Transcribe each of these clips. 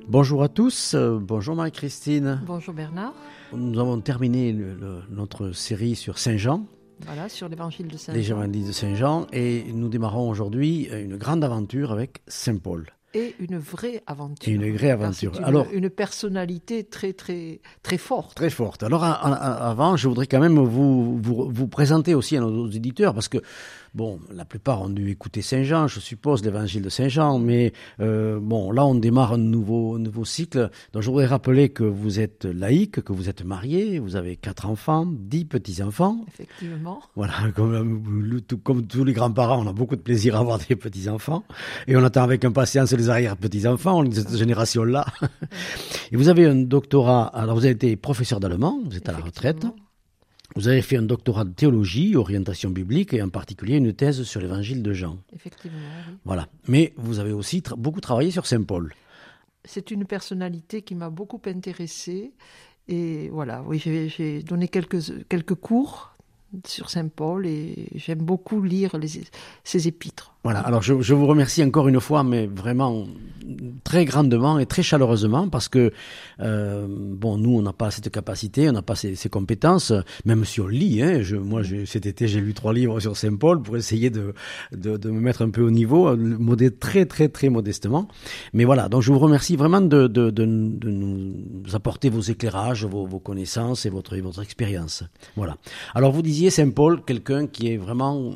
Bonjour à tous, bonjour Marie-Christine. Bonjour Bernard. Nous avons terminé notre série sur Saint-Jean. Voilà, sur l'évangile de Saint-Jean. L'évangile de Saint-Jean, et nous démarrons aujourd'hui une grande aventure avec Saint-Paul. Et une vraie aventure. Et une vraie aventure. C'est une personnalité très, très, très forte. Très forte. Alors, avant, je voudrais quand même vous présenter aussi à nos éditeurs, parce que, bon, la plupart ont dû écouter Saint-Jean, je suppose, l'évangile de Saint-Jean, mais bon, là, on démarre un nouveau cycle. Donc, je voudrais rappeler que vous êtes laïque, que vous êtes marié, vous avez 4 enfants, 10 petits-enfants. Effectivement. Voilà, comme tous les grands-parents, on a beaucoup de plaisir à avoir des petits-enfants, et on attend avec impatience les arrière-petits-enfants, on est de cette génération-là. Et vous avez un doctorat, alors vous avez été professeur d'allemand, vous êtes à la retraite. Vous avez fait un doctorat de théologie, orientation biblique, et en particulier une thèse sur l'évangile de Jean. Effectivement, oui. Voilà. Mais vous avez aussi beaucoup travaillé sur Saint Paul. C'est une personnalité qui m'a beaucoup intéressée. Et voilà, oui, j'ai donné quelques cours sur Saint Paul et j'aime beaucoup lire ses épîtres. Voilà, alors je vous remercie encore une fois, mais vraiment très grandement et très chaleureusement, parce que bon, nous on n'a pas cette capacité, on n'a pas ces compétences, même si on lit. Cet été j'ai lu 3 livres sur Saint Paul pour essayer de me mettre un peu au niveau, très très très modestement. Mais voilà, donc je vous remercie vraiment de nous apporter vos éclairages, vos connaissances et votre expérience. Voilà. Alors vous disiez Saint Paul, quelqu'un qui est vraiment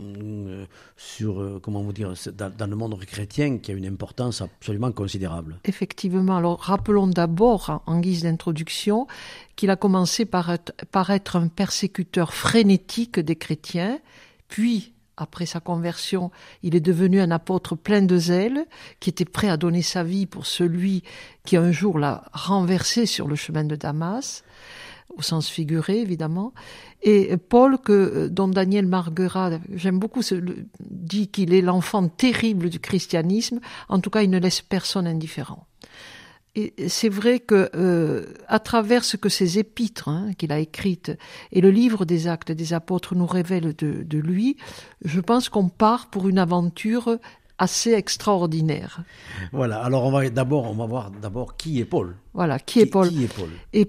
comment vous dire, dans le monde chrétien, qui a une importance absolument considérable. Effectivement. Alors, rappelons d'abord, en guise d'introduction, qu'il a commencé par être un persécuteur frénétique des chrétiens, puis, après sa conversion, il est devenu un apôtre plein de zèle, qui était prêt à donner sa vie pour celui qui un jour l'a renversé sur le chemin de Damas, au sens figuré, évidemment. Et Paul, dont Daniel Marguerat, j'aime beaucoup, dit qu'il est l'enfant terrible du christianisme. En tout cas, il ne laisse personne indifférent. Et c'est vrai que, à travers ce que ces épîtres qu'il a écrites et le livre des Actes des Apôtres nous révèlent de lui, je pense qu'on part pour une aventure assez extraordinaire. Voilà, alors on va voir d'abord qui est Paul. Voilà, qui est Paul. Et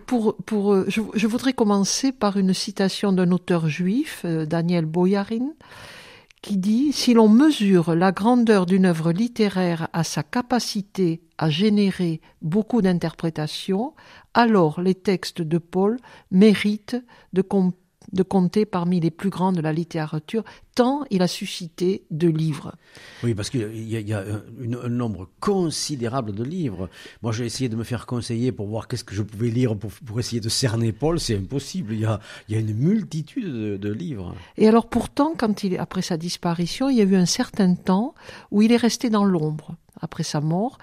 je voudrais commencer par une citation d'un auteur juif, Daniel Boyarin, qui dit « Si l'on mesure la grandeur d'une œuvre littéraire à sa capacité à générer beaucoup d'interprétations, alors les textes de Paul méritent de compter parmi les plus grands de la littérature, tant il a suscité de livres. » Oui, parce qu'il y a un nombre considérable de livres. Moi, j'ai essayé de me faire conseiller pour voir qu'est-ce que je pouvais lire pour essayer de cerner Paul. C'est impossible. Il y a une multitude de livres. Et alors pourtant, après sa disparition, il y a eu un certain temps où il est resté dans l'ombre, après sa mort.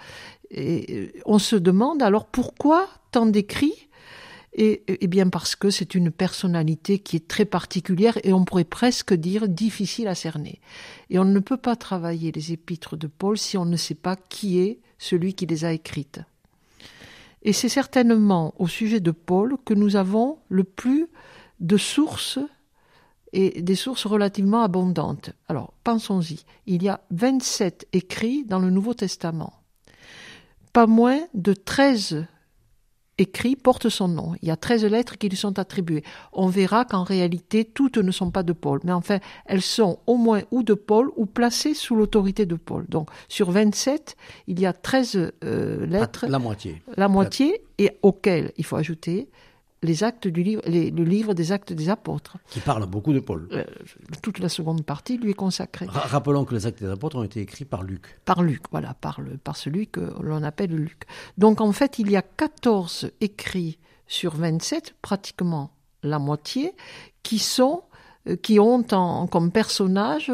Et on se demande alors pourquoi tant d'écrits ? Et bien parce que c'est une personnalité qui est très particulière et on pourrait presque dire difficile à cerner. Et on ne peut pas travailler les épîtres de Paul si on ne sait pas qui est celui qui les a écrites. Et c'est certainement au sujet de Paul que nous avons le plus de sources et des sources relativement abondantes. Alors, pensons-y. Il y a 27 écrits dans le Nouveau Testament. Pas moins de 13 écrits portent son nom. Il y a 13 lettres qui lui sont attribuées. On verra qu'en réalité, toutes ne sont pas de Paul. Mais enfin, elles sont au moins ou de Paul ou placées sous l'autorité de Paul. Donc, sur 27, il y a 13 lettres. La moitié. La moitié, et auxquelles il faut ajouter le livre des Actes des Apôtres. Qui parle beaucoup de Paul. Toute la seconde partie lui est consacrée. Rappelons que les Actes des Apôtres ont été écrits par Luc. Par Luc, voilà, par celui que l'on appelle Luc. Donc en fait, il y a 14 écrits sur 27, pratiquement la moitié, qui ont comme personnage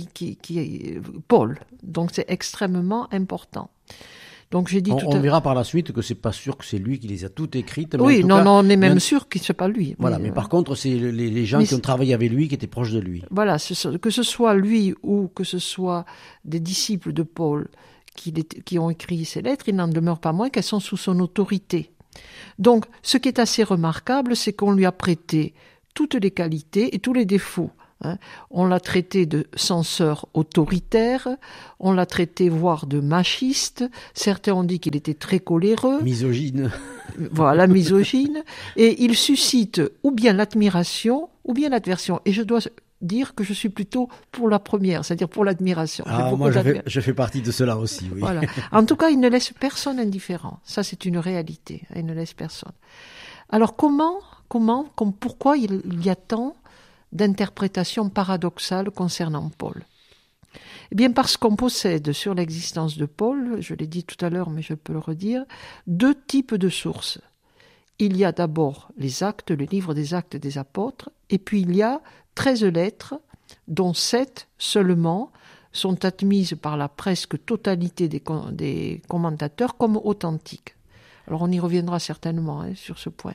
Paul. Donc c'est extrêmement important. Donc j'ai dit on verra par la suite que c'est pas sûr que c'est lui qui les a toutes écrites. Mais oui, on est même sûr que c'est pas lui. Voilà, mais par contre, c'est les gens qui ont travaillé avec lui, qui étaient proches de lui. Voilà, que ce soit lui ou que ce soit des disciples de Paul qui ont écrit ces lettres, il n'en demeure pas moins qu'elles sont sous son autorité. Donc, ce qui est assez remarquable, c'est qu'on lui a prêté toutes les qualités et tous les défauts hein. On l'a traité de censeur autoritaire, on l'a traité voire de machiste, certains ont dit qu'il était très coléreux. Misogyne. Voilà, misogyne. Et il suscite ou bien l'admiration ou bien l'adversion. Et je dois dire que je suis plutôt pour la première, c'est-à-dire pour l'admiration. Moi, je fais partie de cela aussi, oui. Voilà. En tout cas, il ne laisse personne indifférent. Ça, c'est une réalité. Il ne laisse personne. Alors, pourquoi il y a tant d'interprétations paradoxales concernant Paul? Eh bien, parce qu'on possède sur l'existence de Paul, je l'ai dit tout à l'heure, mais je peux le redire, 2 types de sources. Il y a d'abord les actes, le livre des actes des apôtres, et puis il y a 13 lettres, dont 7 seulement sont admises par la presque totalité des commentateurs comme authentiques. Alors on y reviendra certainement sur ce point.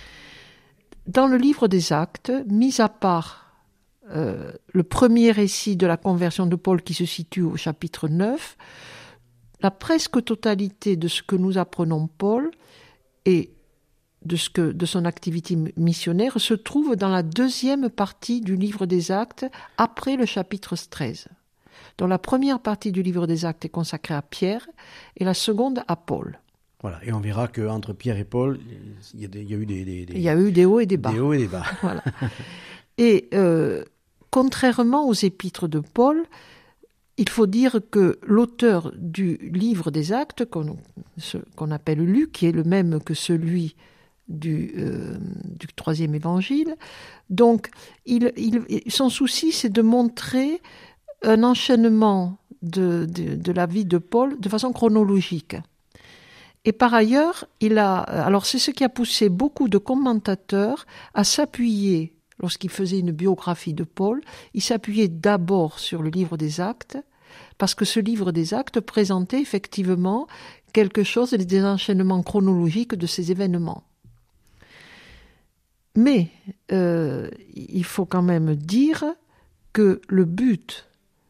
Dans le livre des actes, mis à part le premier récit de la conversion de Paul qui se situe au chapitre 9, la presque totalité de ce que nous apprenons Paul et de son activité missionnaire se trouve dans la 2e partie du livre des actes, après le chapitre 13. Donc la première partie du livre des actes est consacrée à Pierre et la seconde à Paul. Voilà, et on verra qu'entre Pierre et Paul, il y a eu il y a eu des hauts et des bas. Des hauts et des bas. Voilà. Et contrairement aux épîtres de Paul, il faut dire que l'auteur du livre des actes, qu'on appelle Luc, qui est le même que celui du 3e évangile, donc son souci, c'est de montrer un enchaînement de la vie de Paul de façon chronologique. Et par ailleurs, alors c'est ce qui a poussé beaucoup de commentateurs à s'appuyer, lorsqu'ils faisaient une biographie de Paul, ils s'appuyaient d'abord sur le livre des actes, parce que ce livre des actes présentait effectivement quelque chose, des enchaînements chronologiques de ces événements. Mais il faut quand même dire que le but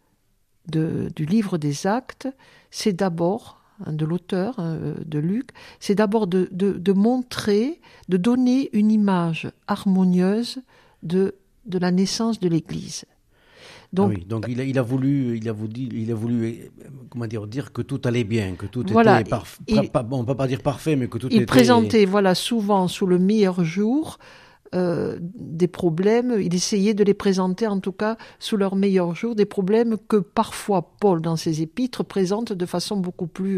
du livre des actes, c'est d'abord, de l'auteur, de Luc, c'est d'abord de montrer, de donner une image harmonieuse de la naissance de l'Église. Donc il a voulu comment dire que tout allait bien, que tout voilà, était parfait. On ne peut pas dire parfait, mais que tout était... Il présentait souvent sous le meilleur jour des problèmes, il essayait de les présenter en tout cas sous leur meilleur jour, des problèmes que parfois Paul dans ses épîtres présente de façon beaucoup plus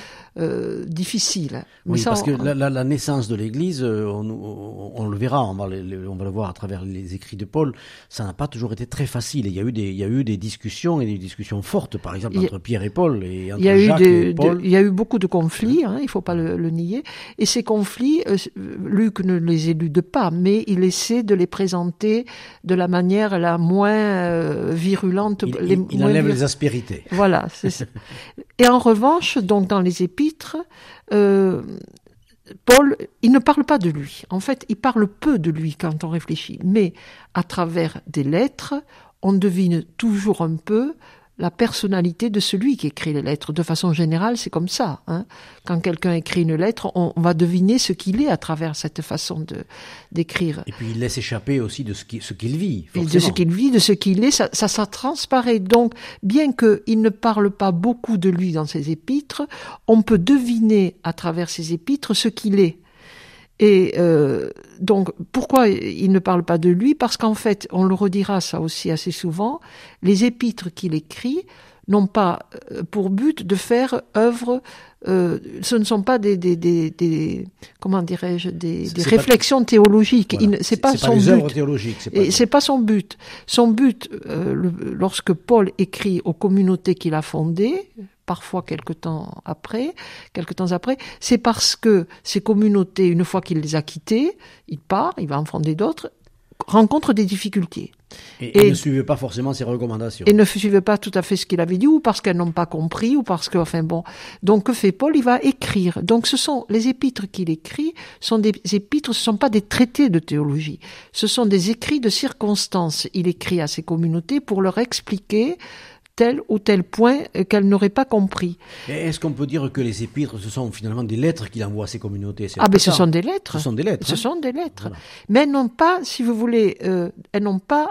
difficile. Mais oui, parce que la naissance de l'Église, on le verra, on va le voir à travers les écrits de Paul, ça n'a pas toujours été très facile. Il y a eu des discussions et des discussions fortes, par exemple entre Pierre et Paul et entre Jacques et Paul. Il y a eu beaucoup de conflits, il ne faut pas le nier, et ces conflits, Luc ne les élude pas, mais il essaie de les présenter de la manière la moins virulente. Il enlève les aspérités. Voilà, c'est ça. Et en revanche, donc dans les épîtres, Paul, il ne parle pas de lui. En fait, il parle peu de lui quand on réfléchit. Mais à travers des lettres, on devine toujours un peu la personnalité de celui qui écrit les lettres. De façon générale, c'est comme ça. Quand quelqu'un écrit une lettre, on va deviner ce qu'il est à travers cette façon d'écrire. Et puis il laisse échapper aussi de ce qu'il vit. Et de ce qu'il vit, de ce qu'il est, ça transparaît. Donc, bien qu'il ne parle pas beaucoup de lui dans ses épîtres, on peut deviner à travers ses épîtres ce qu'il est. Et donc, pourquoi il ne parle pas de lui? Parce qu'en fait, on le redira ça aussi assez souvent, les épîtres qu'il écrit n'ont pas pour but de faire œuvre, ce ne sont pas des comment dirais-je, des réflexions théologiques. Voilà. C'est pas son des but. œuvres théologiques. C'est pas son but. Son but, lorsque Paul écrit aux communautés qu'il a fondées, parfois quelques temps après, c'est parce que ces communautés, une fois qu'il les a quittées, il part, il va en fonder d'autres, rencontrent des difficultés. Et ne suivent pas forcément ses recommandations. Et ne suivent pas tout à fait ce qu'il avait dit, ou parce qu'elles n'ont pas compris, ou parce que, Donc, que fait Paul? Il va écrire. Donc, les épîtres qu'il écrit sont des épîtres, ce sont pas des traités de théologie. Ce sont des écrits de circonstances. Il écrit à ses communautés pour leur expliquer tel ou tel point qu'elles n'auraient pas compris. Et est-ce qu'on peut dire que les épîtres, ce sont finalement des lettres qu'il envoie à ses communautés? Ce sont des lettres. Ce sont des lettres. Ce sont des lettres. Voilà. Mais elles n'ont pas, si vous voulez, elles n'ont pas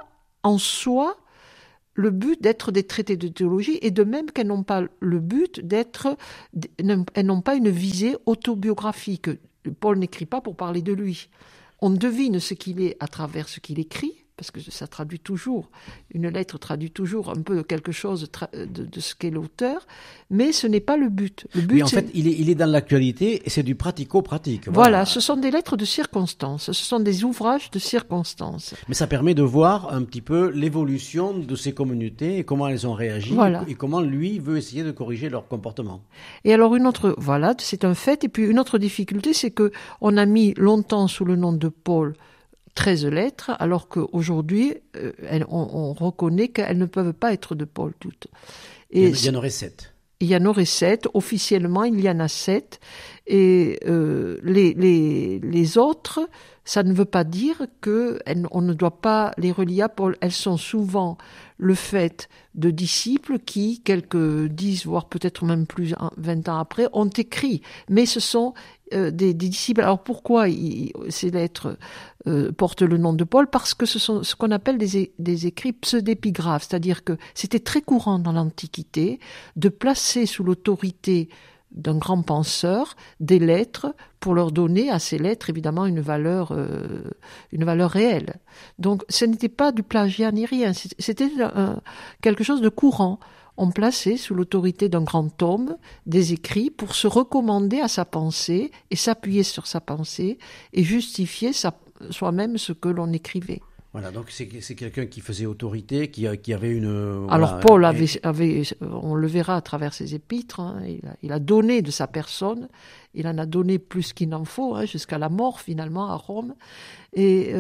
en soi le but d'être des traités de théologie, et de même qu'elles n'ont pas le but elles n'ont pas une visée autobiographique. Paul n'écrit pas pour parler de lui. On devine ce qu'il est à travers ce qu'il écrit, parce que ça traduit toujours, une lettre traduit toujours un peu quelque chose de ce qu'est l'auteur, mais ce n'est pas le but. Le but, oui, en fait, il est dans l'actualité et c'est du pratico-pratique. Voilà, ce sont des lettres de circonstance, ce sont des ouvrages de circonstance. Mais ça permet de voir un petit peu l'évolution de ces communautés et comment elles ont réagi, voilà. Et comment lui veut essayer de corriger leur comportement. Et alors voilà, c'est un fait. Et puis une autre difficulté, c'est que on a mis longtemps sous le nom de Paul 13 lettres, alors qu'aujourd'hui, on reconnaît qu'elles ne peuvent pas être de Paul toutes. Et il y en aurait 7. Il y en aurait 7. Officiellement, il y en a 7. Et les autres, ça ne veut pas dire qu'on ne doit pas les relier à Paul. Elles sont souvent le fait de disciples qui, quelques 10, voire peut-être même plus 20 ans après, ont écrit. Mais ce sont des disciples. Alors pourquoi ces lettres portent le nom de Paul? Parce que ce sont ce qu'on appelle des écrits pseudépigraphes, c'est-à-dire que c'était très courant dans l'Antiquité de placer sous l'autorité d'un grand penseur des lettres pour leur donner à ces lettres évidemment une valeur réelle. Donc ce n'était pas du plagiat ni rien, c'était quelque chose de courant. On plaçait sous l'autorité d'un grand homme des écrits pour se recommander à sa pensée et s'appuyer sur sa pensée et justifier soi-même ce que l'on écrivait. Voilà, donc c'est quelqu'un qui faisait autorité, qui avait une... Alors Paul avait, on le verra à travers ses épîtres, hein, il a donné de sa personne, il en a donné plus qu'il n'en faut, hein, jusqu'à la mort finalement à Rome. Et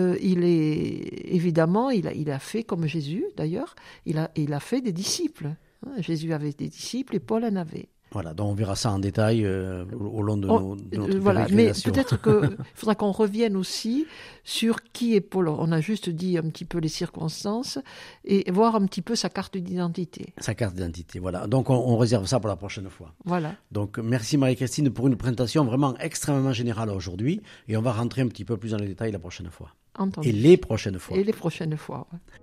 il a fait comme Jésus d'ailleurs, il a fait des disciples. Jésus avait des disciples et Paul en avait. Voilà, donc on verra ça en détail au long de notre voilà, mais peut-être qu'il faudra qu'on revienne aussi sur qui est Paul. On a juste dit un petit peu les circonstances et voir un petit peu sa carte d'identité. Sa carte d'identité, voilà. Donc on réserve ça pour la prochaine fois. Voilà. Donc merci Marie-Christine pour une présentation vraiment extrêmement générale aujourd'hui et on va rentrer un petit peu plus dans les détails la prochaine fois. Entendu. Et les prochaines fois. Et les prochaines fois, ouais.